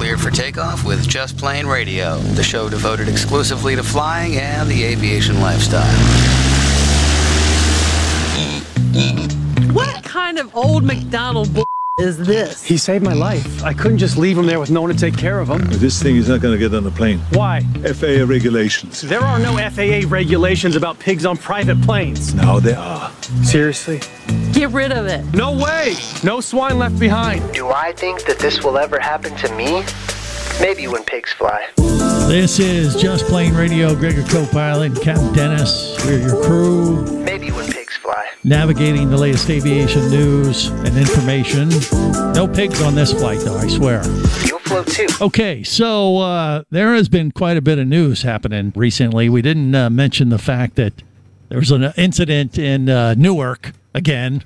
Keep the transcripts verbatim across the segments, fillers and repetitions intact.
cleared for takeoff with Just Plane Radio, the show devoted exclusively to flying and the aviation lifestyle. What kind of old McDonald bull is this? He saved my life. I couldn't just leave him there with no one to take care of him. This thing is not going to get on the plane. Why? F A A regulations. There are no F A A regulations about pigs on private planes. Now there are. Seriously? Get rid of it. No way! No swine left behind. Do I think that this will ever happen to me? Maybe when pigs fly. This is Just Plane Radio. Gregor co-pilot, Captain Dennis. We're your crew. Maybe when pigs fly. Navigating the latest aviation news and information. No pigs on this flight, though, I swear. You'll float too. Okay, so uh, there has been quite a bit of news happening recently. We didn't uh, mention the fact that there was an incident in uh, Newark again,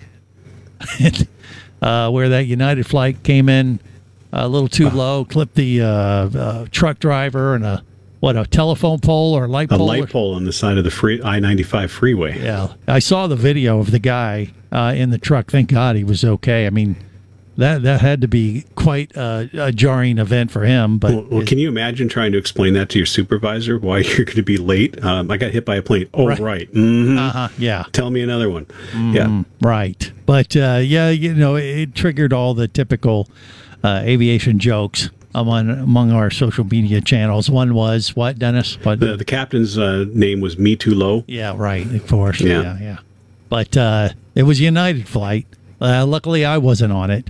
uh, where that United flight came in a little too low, clipped the uh, uh, truck driver and a what a telephone pole or a light a pole. A light pole on the side of the free I ninety-five freeway. Yeah, I saw the video of the guy uh, in the truck. Thank God he was okay. I mean, that that had to be quite a, a jarring event for him. But well, well it, can you imagine trying to explain that to your supervisor why you're going to be late? Um, I got hit by a plane. Oh, right. right. Mm-hmm. Uh-huh. Yeah. Tell me another one. Mm, yeah. Right. But uh, yeah, you know, it triggered all the typical uh, aviation jokes among among our social media channels. One was what, Dennis? What? The, the captain's uh, name was Me Too Low. Yeah, right. Of course. Yeah, yeah. yeah. But uh, it was a United flight. Uh, luckily, I wasn't on it.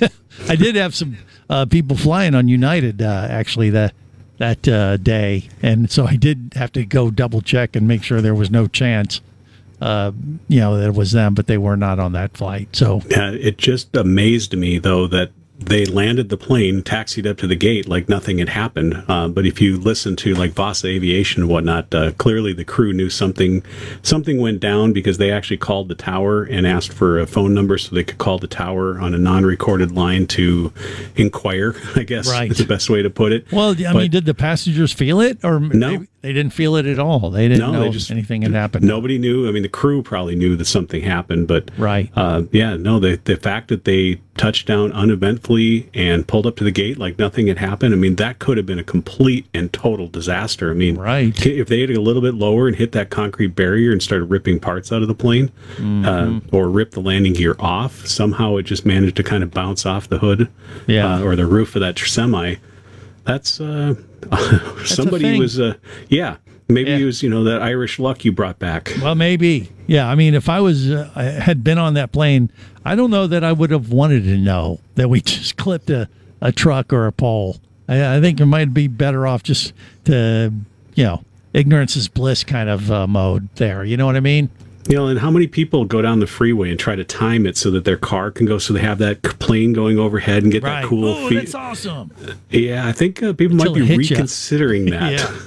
I did have some uh, people flying on United uh, actually that that uh, day, and so I did have to go double check and make sure there was no chance, uh, you know, that it was them, but they were not on that flight. So yeah, it just amazed me though that they landed the plane, taxied up to the gate like nothing had happened. Uh, but if you listen to like Voss Aviation and whatnot, uh, clearly the crew knew something something went down because they actually called the tower and asked for a phone number so they could call the tower on a non-recorded line to inquire, I guess right. is the best way to put it. Well, I but, mean, did the passengers feel it? Or no. They, they didn't feel it at all. They didn't no, know they just, anything had happened. Nobody knew. I mean, the crew probably knew that something happened, but right. Uh, yeah, no, the, the fact that they touched down uneventfully and pulled up to the gate like nothing had happened, I mean, that could have been a complete and total disaster. I mean, right. if they had a little bit lower and hit that concrete barrier and started ripping parts out of the plane, mm-hmm. uh, or ripped the landing gear off, somehow it just managed to kind of bounce off the hood yeah. uh, or the roof of that semi. That's, uh, That's somebody was, uh, yeah. Maybe yeah. it was, you know, that Irish luck you brought back. Well, maybe. Yeah, I mean, if I was uh, I had been on that plane, I don't know that I would have wanted to know that we just clipped a, a truck or a pole. I, I think it might be better off just to, you know, ignorance is bliss kind of uh, mode there. You know what I mean? You know, and how many people go down the freeway and try to time it so that their car can go, so they have that plane going overhead and get right. that cool oh, feed. that's awesome. Yeah, I think uh, people Until might be reconsidering you. that. yeah.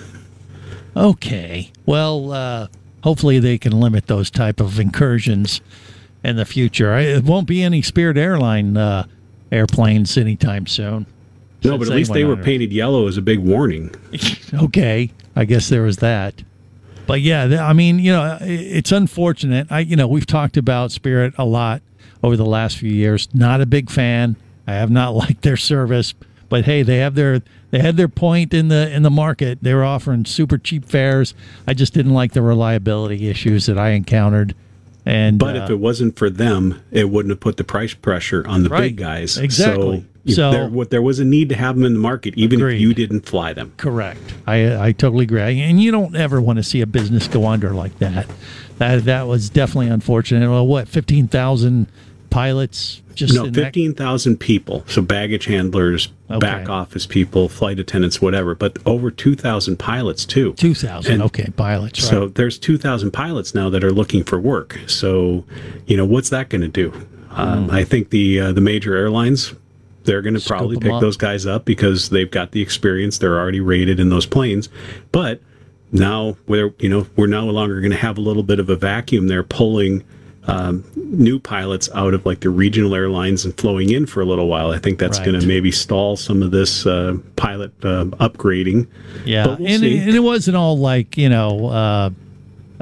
Okay. Well, uh, hopefully they can limit those type of incursions in the future. It won't be any Spirit Airline uh, airplanes anytime soon. No, but at least they were painted yellow as a big warning. Okay. I guess there was that. But yeah, I mean, you know, it's unfortunate. I, you know, we've talked about Spirit a lot over the last few years. Not a big fan. I have not liked their service, but hey, they have their they had their point in the in the market. They were offering super cheap fares. I just didn't like the reliability issues that I encountered. And but uh, if it wasn't for them, it wouldn't have put the price pressure on the right, big guys. Exactly. So, so there, what, there was a need to have them in the market, even agreed. if you didn't fly them. Correct. I I totally agree. And you don't ever want to see a business go under like that. That that was definitely unfortunate. Well, what, fifteen thousand pilots? Just no, fifteen thousand people. So baggage handlers, okay. back office people, flight attendants, whatever. But over two thousand pilots, too. two thousand, okay, pilots. Right. So there's two thousand pilots now that are looking for work. So, you know, what's that going to do? Um, mm. I think the uh, the major airlines, they're going to probably pick those guys up because they've got the experience. They're already rated in those planes. But now we're, you know, we're no longer going to have a little bit of a vacuum there pulling Um, new pilots out of like the regional airlines and flowing in for a little while. I think that's right. going to maybe stall some of this uh, pilot uh, upgrading. Yeah, we'll and, it, and it wasn't all like, you know, uh,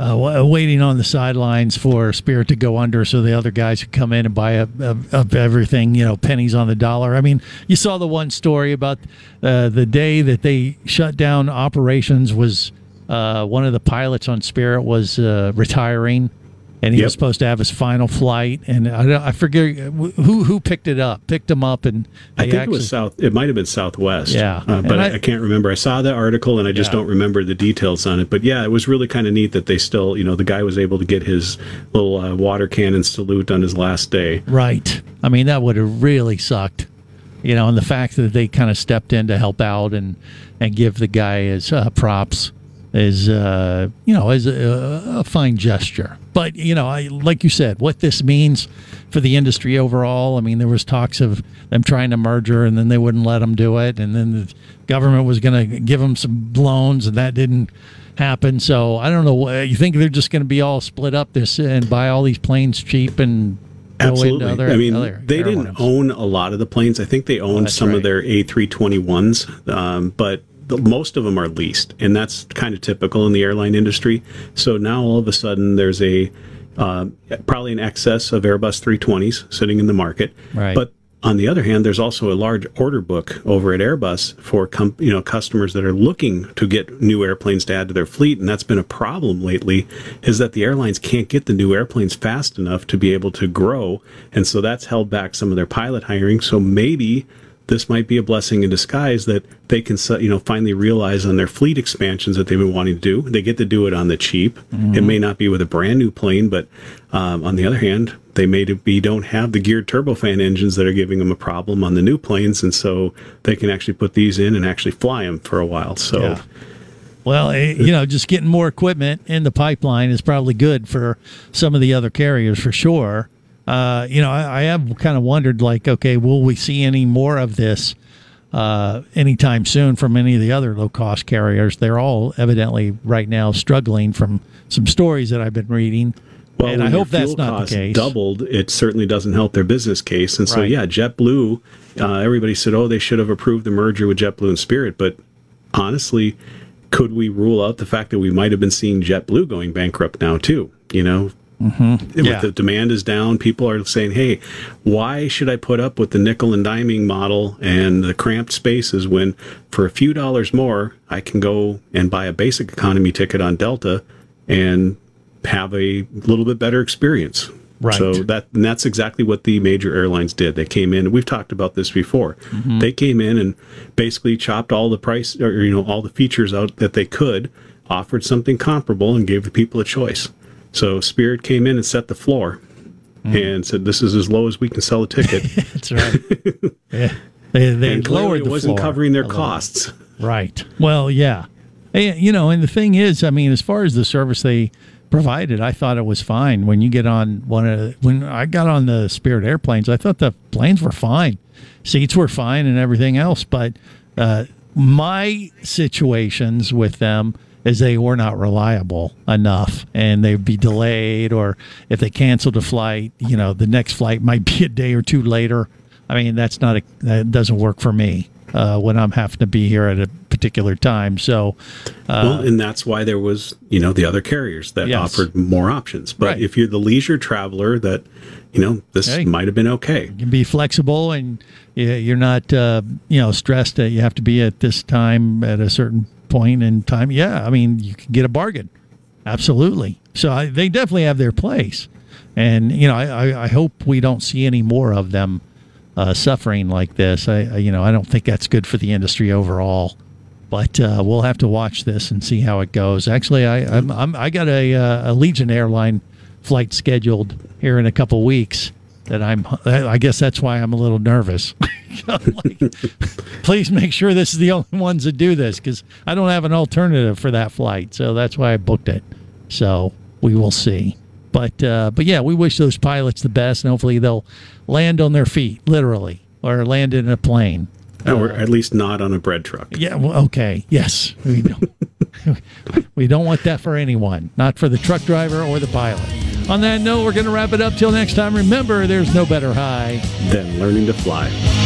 uh, wa- waiting on the sidelines for Spirit to go under so the other guys could come in and buy up, up, up everything, you know, pennies on the dollar. I mean, you saw the one story about uh, the day that they shut down operations was uh, one of the pilots on Spirit was uh, retiring. And he Yep. was supposed to have his final flight, and I, don't- I forget who who picked it up. Picked him up, and I they think actually, it was South. It might have been Southwest. Yeah. uh, but And I, I- I can't remember. I saw the article, and I just Yeah. don't remember the details on it. But yeah, it was really kind of neat that they still, you know, the guy was able to get his little uh, water cannon salute on his last day. Right. I mean, that would have really sucked, you know. And the fact that they kind of stepped in to help out and and give the guy his uh, props is, uh, you know, is a, a fine gesture. But you know, I like you said, what this means for the industry overall. I mean, there was talks of them trying to merger, and then they wouldn't let them do it, and then the government was going to give them some loans, and that didn't happen. So I don't know. You think they're just going to be all split up this and buy all these planes cheap and go Absolutely. into other? I mean, other they airlines? didn't own a lot of the planes. I think they owned that's some right. of their A three twenty-ones, um, but the, most of them are leased, and that's kind of typical in the airline industry. So now all of a sudden there's a uh, probably an excess of Airbus three twenties sitting in the market. Right. But on the other hand, there's also a large order book over at Airbus for com- you know customers that are looking to get new airplanes to add to their fleet, and that's been a problem lately. Is that the airlines can't get the new airplanes fast enough to be able to grow, and so that's held back some of their pilot hiring. So maybe this might be a blessing in disguise that they can, you know, finally realize on their fleet expansions that they've been wanting to do. They get to do it on the cheap. Mm-hmm. It may not be with a brand new plane, but um, on the other hand, they may be don't have the geared turbofan engines that are giving them a problem on the new planes, and so they can actually put these in and actually fly them for a while. So. Yeah. Well, eh, you know, just getting more equipment in the pipeline is probably good for some of the other carriers for sure. Uh, you know, I, I have kind of wondered, like, okay, will we see any more of this uh, anytime soon from any of the other low-cost carriers? They're all evidently right now struggling from some stories that I've been reading. Well, and I when hope your that's fuel not the costs case. Doubled, it certainly doesn't help their business case. And so, Right. yeah, JetBlue, uh, everybody said, oh, they should have approved the merger with JetBlue and Spirit. But honestly, could we rule out the fact that we might have been seeing JetBlue going bankrupt now, too? You know, Mm-hmm. With Yeah. the demand is down, people are saying, hey, why should I put up with the nickel and diming model and the cramped spaces when for a few dollars more, I can go and buy a basic economy ticket on Delta and have a little bit better experience. Right. So that and that's exactly what the major airlines did. They came in, and we've talked about this before. Mm-hmm. They came in and basically chopped all the price, or you know, all the features out that they could, offered something comparable, and gave the people a choice. So Spirit came in and set the floor, mm. and said, "This is as low as we can sell a ticket." That's right. Yeah, they they and clearly lowered it the wasn't floor covering their a little. costs. Right. Well, yeah. And, you know, and the thing is, I mean, as far as the service they provided, I thought it was fine. When you get on one of the, when I got on the Spirit airplanes, I thought the planes were fine, seats were fine, and everything else. But uh, my situations with them is they were not reliable enough, and they'd be delayed, or if they canceled a flight, you know, the next flight might be a day or two later. I mean, that's not a, that doesn't work for me uh, when I'm having to be here at a particular time. So, uh, well, and that's why there was, you know, the other carriers that Yes. offered more options. But Right. if you're the leisure traveler, that, you know, this Hey. might have been okay. you can be flexible, and you- you're not, uh, you know, stressed that you have to be at this time at a certain point in time. Yeah, I mean, you can get a bargain. Absolutely. So I, they definitely have their place. And, you know, I, I, I hope we don't see any more of them uh, suffering like this. I, I, you know, I don't think that's good for the industry overall. But uh, we'll have to watch this and see how it goes. Actually, I I'm, I'm, I got a, uh, a Legion airline flight scheduled here in a couple weeks. That I'm. I guess that's why I'm a little nervous. Like, please make sure this is the only ones that do this, because I don't have an alternative for that flight. So that's why I booked it. So we will see. But uh, but yeah, we wish those pilots the best, and hopefully they'll land on their feet, literally, or land in a plane. Or at least not on a bread truck. Yeah, well, okay. Yes. We don't, we don't want that for anyone, not for the truck driver or the pilot. On that note, we're going to wrap it up till next time. Remember, there's no better high Than learning to fly.